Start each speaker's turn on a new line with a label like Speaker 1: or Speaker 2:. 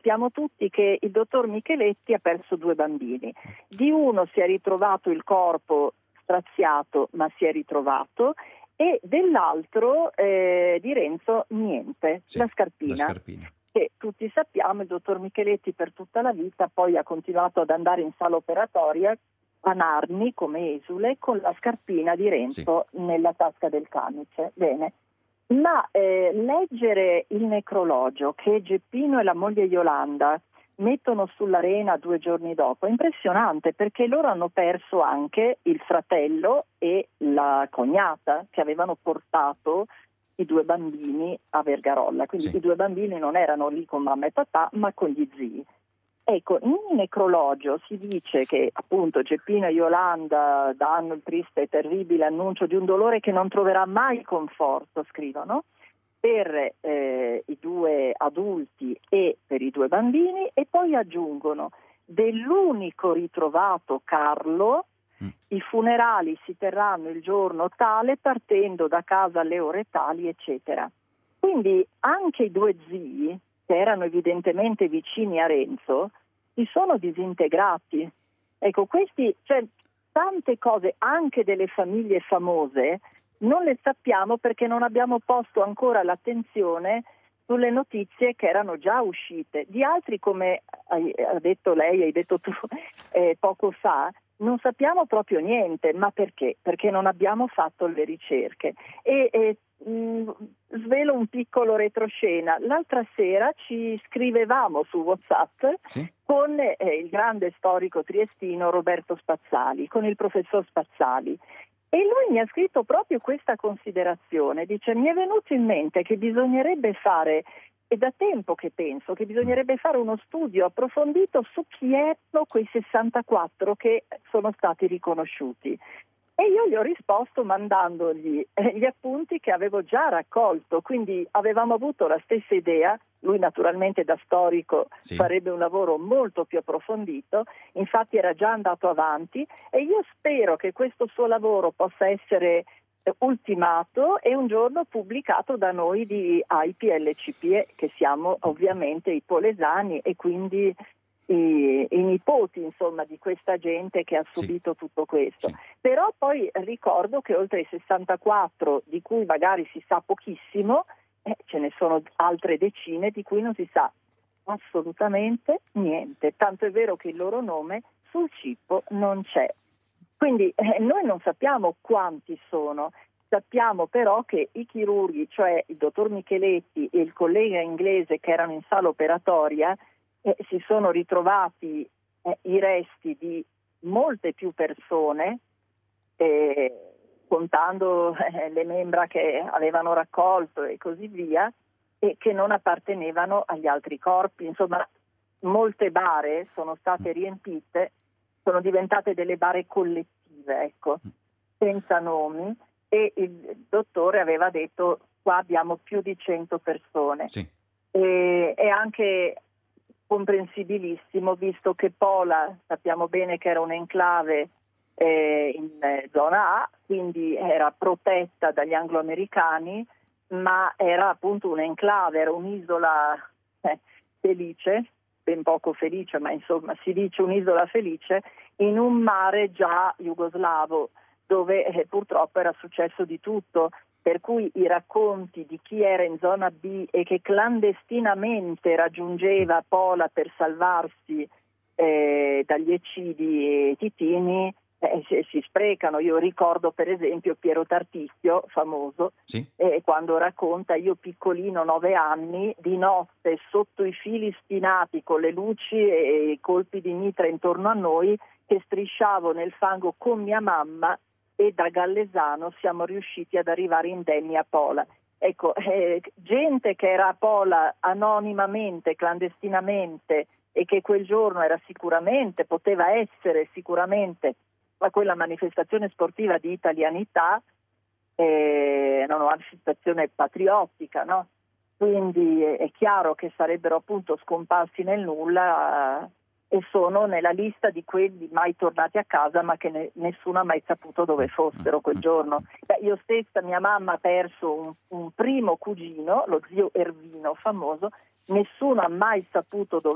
Speaker 1: sappiamo tutti che il dottor Micheletti ha perso 2 bambini. Di uno si è ritrovato il corpo straziato, ma si è ritrovato, e dell'altro di Renzo niente,
Speaker 2: Sì,
Speaker 1: la scarpina.
Speaker 2: la scarpina.
Speaker 1: Che tutti sappiamo, il dottor Micheletti per tutta la vita poi ha continuato ad andare in sala operatoria a Narni come esule con la scarpina di Renzo nella tasca del camice. Bene. Ma leggere il necrologio che Geppino e la moglie Yolanda mettono sull'arena 2 giorni dopo è impressionante, perché loro hanno perso anche il fratello e la cognata che avevano portato i 2 bambini a Vergarolla, quindi i 2 bambini non erano lì con mamma e papà ma con gli zii. Ecco, in necrologio si dice che appunto Geppino e Yolanda danno il triste e terribile annuncio di un dolore che non troverà mai conforto, scrivono, per i 2 adulti e per i 2 bambini, e poi aggiungono: dell'unico ritrovato Carlo, i funerali si terranno il giorno tale partendo da casa alle ore tali, eccetera. Quindi anche i 2 zii, che erano evidentemente vicini a Renzo, si sono disintegrati. Ecco, tante cose, anche delle famiglie famose, non le sappiamo perché non abbiamo posto ancora l'attenzione sulle notizie che erano già uscite. Di altri, come ha detto lei, hai detto tu poco fa, non sappiamo proprio niente. Ma perché? Perché non abbiamo fatto le ricerche. Svelo un piccolo retroscena. L'altra sera ci scrivevamo su WhatsApp con il grande storico triestino Roberto Spazzali, con il professor Spazzali. E lui mi ha scritto proprio questa considerazione. Dice: mi è venuto in mente che bisognerebbe fare, è da tempo che penso, che bisognerebbe fare uno studio approfondito su chi erano quei 64 che sono stati riconosciuti. E io gli ho risposto mandandogli gli appunti che avevo già raccolto, quindi avevamo avuto la stessa idea. Lui naturalmente da storico farebbe un lavoro molto più approfondito, infatti era già andato avanti, e io spero che questo suo lavoro possa essere ultimato e un giorno pubblicato da noi di AIPLCP, che siamo ovviamente i polesani e quindi i nipoti, insomma, di questa gente che ha subito tutto questo. Però poi ricordo che oltre ai 64 di cui magari si sa pochissimo, ce ne sono altre decine di cui non si sa assolutamente niente, tanto è vero che il loro nome sul cippo non c'è. Quindi noi non sappiamo quanti sono, sappiamo però che i chirurghi, cioè il dottor Micheletti e il collega inglese che erano in sala operatoria, si sono ritrovati i resti di molte più persone, contando le membra che avevano raccolto e così via, e che non appartenevano agli altri corpi. Insomma, molte bare sono state riempite, sono diventate delle bare collettive, ecco, senza nomi, e il dottore aveva detto: qua abbiamo più di 100 persone. E è anche comprensibilissimo, visto che Pola sappiamo bene che era un'enclave in zona A, quindi era protetta dagli anglo-americani, ma era appunto un'enclave, era un'isola felice, ben poco felice, ma insomma si dice un'isola felice, in un mare già jugoslavo, dove purtroppo era successo di tutto. Per cui i racconti di chi era in zona B e che clandestinamente raggiungeva Pola per salvarsi dagli eccidi titini si sprecano. Io ricordo per esempio Piero Tarticchio, famoso, quando racconta: io piccolino, 9 anni, di notte sotto i fili spinati con le luci e i colpi di mitra intorno a noi, che strisciavo nel fango con mia mamma, e da Gallesano siamo riusciti ad arrivare indenni a Pola. Ecco, gente che era a Pola anonimamente, clandestinamente, e che quel giorno era sicuramente, poteva essere sicuramente quella manifestazione sportiva di italianità, una manifestazione patriottica, no? Quindi è chiaro che sarebbero appunto scomparsi nel nulla, e sono nella lista di quelli mai tornati a casa, ma che nessuno ha mai saputo dove fossero quel giorno. Io stessa, mia mamma ha perso un primo cugino, lo zio Ervino famoso, nessuno ha mai saputo dove